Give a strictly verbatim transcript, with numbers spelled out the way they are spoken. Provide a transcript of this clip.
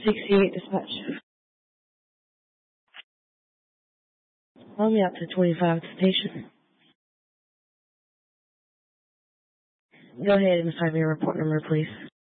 sixty-eight dispatch. Follow me out to twenty-five at the station. Go ahead and sign me a report number, please.